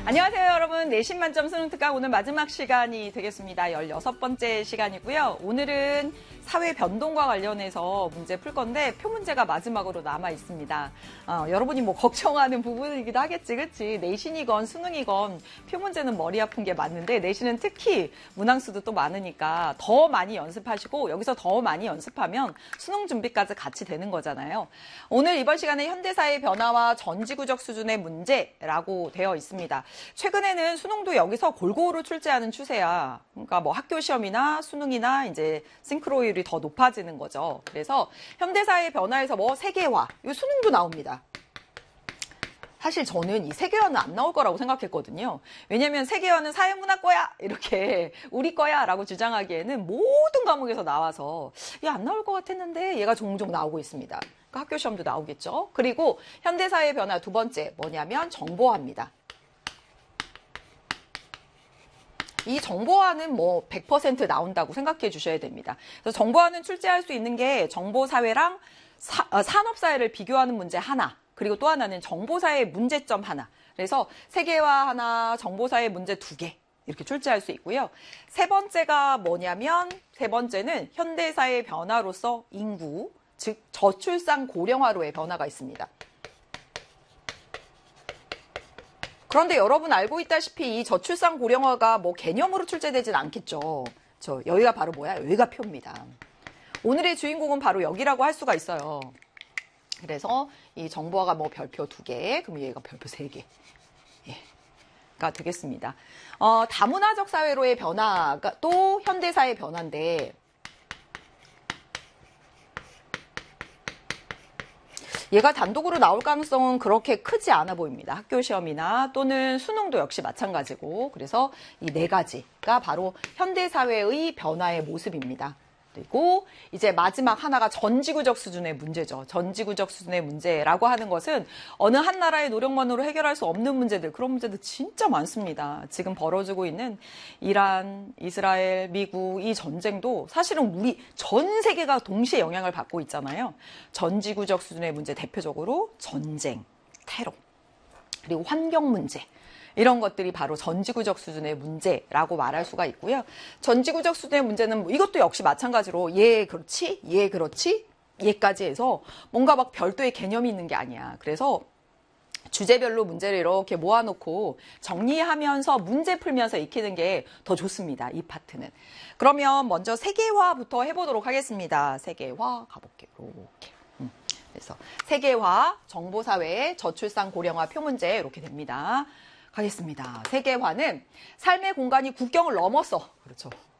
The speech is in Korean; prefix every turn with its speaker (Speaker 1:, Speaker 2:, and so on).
Speaker 1: 안녕하세요, 여러분. 내신 만점 수능 특강 오늘 마지막 시간이 되겠습니다. 16번째 시간이고요. 오늘은 사회 변동과 관련해서 문제 풀 건데 표 문제가 마지막으로 남아 있습니다. 여러분이 뭐 걱정하는 부분이기도 하겠지, 그치? 내신이건 수능이건 표 문제는 머리 아픈 게 맞는데 내신은 특히 문항수도 또 많으니까 더 많이 연습하시고 여기서 더 많이 연습하면 수능 준비까지 같이 되는 거잖아요. 오늘 이번 시간에 현대사의 변화와 전지구적 수준의 문제라고 되어 있습니다. 최근에는 수능도 여기서 골고루 출제하는 추세야. 그러니까 뭐 학교 시험이나 수능이나 이제 싱크로율이 더 높아지는 거죠. 그래서 현대사의 변화에서 뭐 세계화, 이 수능도 나옵니다. 사실 저는 이 세계화는 안 나올 거라고 생각했거든요. 왜냐면 세계화는 사회문화 거야! 이렇게 우리 거야! 라고 주장하기에는 모든 과목에서 나와서 안 나올 것 같았는데 얘가 종종 나오고 있습니다. 그러니까 학교 시험도 나오겠죠. 그리고 현대사의 변화 두 번째 뭐냐면 정보화입니다. 이 정보화는 뭐 100% 나온다고 생각해 주셔야 됩니다. 그래서 정보화는 출제할 수 있는 게 정보사회랑 산업사회를 비교하는 문제 하나, 그리고 또 하나는 정보사회의 문제점 하나. 그래서 세계화 하나, 정보사회 문제 2개 이렇게 출제할 수 있고요. 세 번째가 뭐냐면 세 번째는 현대사의 변화로서 인구, 즉 저출산 고령화로의 변화가 있습니다. 그런데 여러분 알고 있다시피 이 저출산 고령화가 뭐 개념으로 출제되진 않겠죠. 여기가 바로 뭐야? 여기가 표입니다. 오늘의 주인공은 바로 여기라고 할 수가 있어요. 그래서 이 정보화가 뭐 별표 2개, 그럼 얘가 별표 3개. 가 되겠습니다. 다문화적 사회로의 변화가 또 현대사의 변화인데 얘가 단독으로 나올 가능성은 그렇게 크지 않아 보입니다. 학교 시험이나 또는 수능도 역시 마찬가지고. 그래서 이 네 가지가 바로 현대사회의 변화의 모습입니다. 그리고 이제 마지막 하나가 전지구적 수준의 문제죠. 전지구적 수준의 문제라고 하는 것은 어느 한 나라의 노력만으로 해결할 수 없는 문제들, 그런 문제들 진짜 많습니다. 지금 벌어지고 있는 이란, 이스라엘, 미국 이 전쟁도 사실은 우리 전 세계가 동시에 영향을 받고 있잖아요. 전지구적 수준의 문제 대표적으로 전쟁, 테러, 그리고 환경 문제. 이런 것들이 바로 전지구적 수준의 문제라고 말할 수가 있고요. 전지구적 수준의 문제는 이것도 역시 마찬가지로 얘 그렇지, 얘 그렇지, 얘까지 해서 뭔가 막 별도의 개념이 있는 게 아니야. 그래서 주제별로 문제를 이렇게 모아놓고 정리하면서 문제 풀면서 익히는 게 더 좋습니다. 이 파트는. 그러면 먼저 세계화부터 해보도록 하겠습니다. 세계화 가볼게요. 이렇게. 그래서 세계화, 정보사회, 저출산 고령화 표 문제 이렇게 됩니다. 가겠습니다. 세계화는 삶의 공간이 국경을 넘어서, 그렇죠.